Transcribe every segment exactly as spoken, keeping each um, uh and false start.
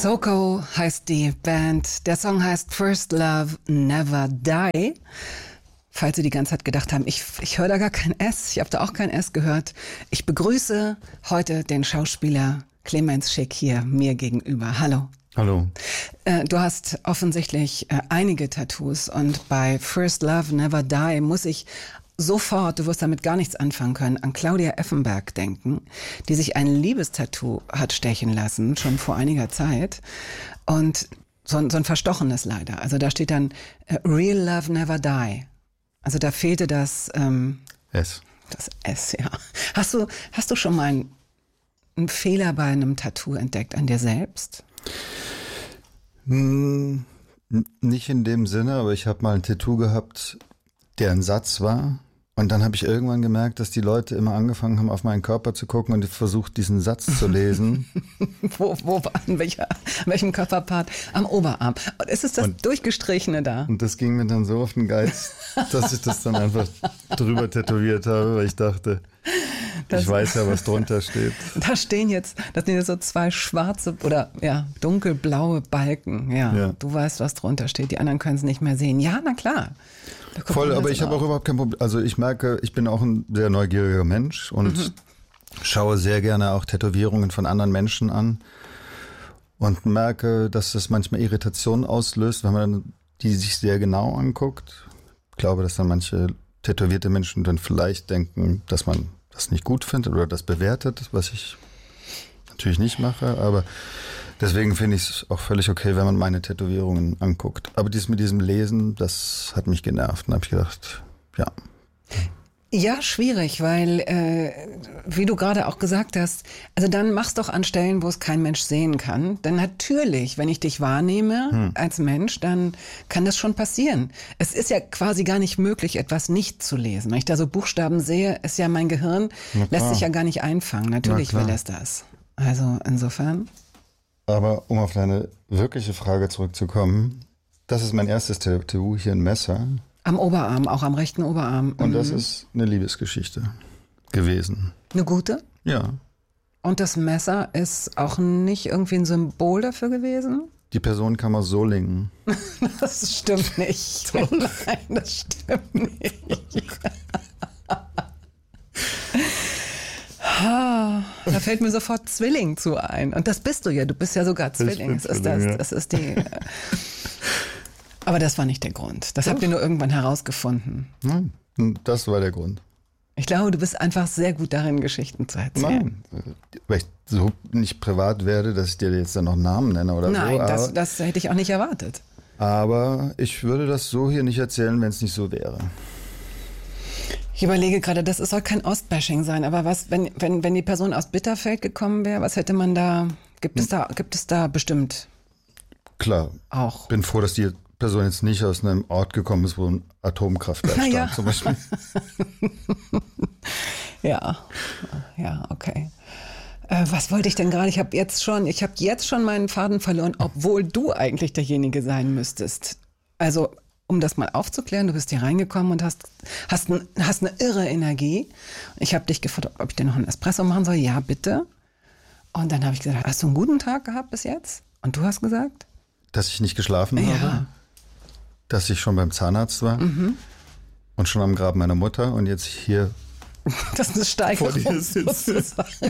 Soko heißt die Band. Der Song heißt First Love Never Die. Falls Sie die ganze Zeit gedacht haben, ich, ich höre da gar kein S, ich habe da auch kein S gehört. Ich begrüße heute den Schauspieler Clemens Schick hier mir gegenüber. Hallo. Hallo. Äh, du hast offensichtlich äh, einige Tattoos und bei First Love Never Die muss ich sofort, du wirst damit gar nichts anfangen können, an Claudia Effenberg denken, die sich ein Liebestattoo hat stechen lassen, schon vor einiger Zeit. Und so ein, so ein verstochenes leider. Also da steht dann äh, Real Love Never Die. Also da fehlte das ähm, S. Das S, ja. Hast du, hast du schon mal einen, einen Fehler bei einem Tattoo entdeckt an dir selbst? Hm, nicht in dem Sinne, aber ich habe mal ein Tattoo gehabt, der ein Satz war. Und dann habe ich irgendwann gemerkt, dass die Leute immer angefangen haben, auf meinen Körper zu gucken und versucht, diesen Satz zu lesen. wo, wo, an, welcher, an welchem Körperpart? Am Oberarm. Und ist es das und, Durchgestrichene da? Und das ging mir dann so auf den Geist, dass ich das dann einfach drüber tätowiert habe, weil ich dachte, das, ich weiß ja, was drunter steht. Da stehen jetzt, das sind jetzt so zwei schwarze oder ja dunkelblaue Balken. Ja, ja. Du weißt, was drunter steht. Die anderen können es nicht mehr sehen. Ja, na klar. Voll, aber ich habe auch überhaupt kein Problem. Also ich merke, ich bin auch ein sehr neugieriger Mensch und mhm. schaue sehr gerne auch Tätowierungen von anderen Menschen an und merke, dass das manchmal Irritationen auslöst, wenn man die sich sehr genau anguckt. Ich glaube, dass dann manche tätowierte Menschen dann vielleicht denken, dass man das nicht gut findet oder das bewertet, was ich natürlich nicht mache, aber deswegen finde ich es auch völlig okay, wenn man meine Tätowierungen anguckt. Aber dies mit diesem Lesen, das hat mich genervt. Und habe ich gedacht, ja. Ja, schwierig, weil, äh, wie du gerade auch gesagt hast, also dann mach's doch an Stellen, wo es kein Mensch sehen kann. Denn natürlich, wenn ich dich wahrnehme hm. als Mensch, dann kann das schon passieren. Es ist ja quasi gar nicht möglich, etwas nicht zu lesen. Wenn ich da so Buchstaben sehe, ist ja mein Gehirn, lässt sich ja gar nicht einfangen. Natürlich will es das. Also insofern... Aber um auf deine wirkliche Frage zurückzukommen, das ist mein erstes Tattoo, hier ein Messer. Am Oberarm, auch am rechten Oberarm. Und mhm. das ist eine Liebesgeschichte gewesen. Eine gute? Ja. Und das Messer ist auch nicht irgendwie ein Symbol dafür gewesen? Die Person kann man so lingen. Das stimmt nicht. Nein, das stimmt nicht. Da fällt mir sofort Zwilling zu ein. Und das bist du ja. Du bist ja sogar Zwilling. Das ist, das, das ist die. Aber das war nicht der Grund. Das habt ihr nur irgendwann herausgefunden. Nein, das war der Grund. Ich glaube, du bist einfach sehr gut darin, Geschichten zu erzählen. Nein, weil ich so nicht privat werde, dass ich dir jetzt dann noch Namen nenne oder Nein, so. Nein, das, das hätte ich auch nicht erwartet. Aber ich würde das so hier nicht erzählen, wenn es nicht so wäre. Ich überlege gerade, das soll kein Ostbashing sein, aber was, wenn, wenn, wenn die Person aus Bitterfeld gekommen wäre, was hätte man da, gibt es da, gibt es da bestimmt Klar. Auch. Bin froh, dass die Person jetzt nicht aus einem Ort gekommen ist, wo ein Atomkraftwerk stand, ja. zum Beispiel. ja, ja, okay. Äh, was wollte ich denn gerade? Ich habe jetzt schon, ich habe jetzt schon meinen Faden verloren, obwohl du eigentlich derjenige sein müsstest. Also um das mal aufzuklären, du bist hier reingekommen und hast, hast, ein, hast eine irre Energie. Ich habe dich gefragt, ob ich dir noch einen Espresso machen soll. Ja, bitte. Und dann habe ich gesagt, hast du einen guten Tag gehabt bis jetzt? Und du hast gesagt? Dass ich nicht geschlafen ja. habe. Dass ich schon beim Zahnarzt war. Mhm. Und schon am Grab meiner Mutter und jetzt hier das ist eine Steigerung vor dir sitze.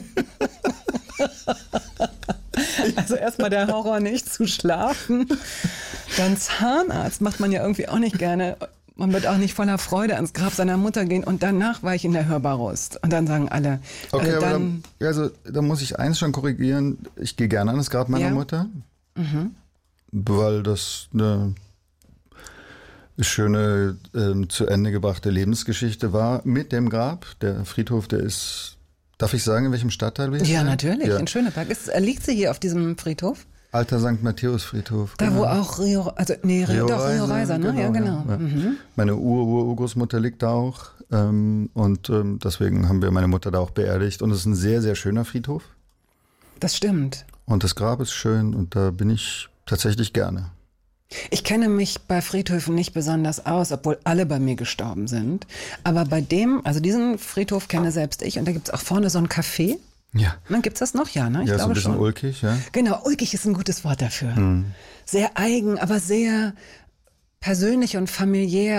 Also erstmal der Horror, nicht zu schlafen. Dann Zahnarzt macht man ja irgendwie auch nicht gerne. Man wird auch nicht voller Freude ans Grab seiner Mutter gehen. Und danach war ich in der Hörbarust. Und dann sagen alle. Okay, also aber dann, da, also, da muss ich eins schon korrigieren. Ich gehe gerne an das Grab meiner ja. Mutter. Mhm. Weil das eine schöne, ähm, zu Ende gebrachte Lebensgeschichte war mit dem Grab. Der Friedhof, der ist, darf ich sagen, in welchem Stadtteil wir Ja, sind? natürlich, ja. in Schöneberg. Ist, liegt sie hier auf diesem Friedhof? Alter Sankt Matthäus-Friedhof. Da, genau. wo auch Rio, also nee, Rio, Rio doch, Rio Reiser, Reiser, ne? Genau, ja, genau. Ja. Mhm. Meine Ur-Ur-Urgroßmutter liegt da auch. Ähm, und ähm, deswegen haben wir meine Mutter da auch beerdigt. Und es ist ein sehr, sehr schöner Friedhof. Das stimmt. Und das Grab ist schön und da bin ich tatsächlich gerne. Ich kenne mich bei Friedhöfen nicht besonders aus, obwohl alle bei mir gestorben sind. Aber bei dem, also diesen Friedhof kenne selbst ich. Und da gibt es auch vorne so ein Café. Ja. Dann gibt's das noch, ja, ne? Ich ja, glaube so ein bisschen schon. ulkig, ja. Genau, ulkig ist ein gutes Wort dafür. Mhm. Sehr eigen, aber sehr persönlich und familiär.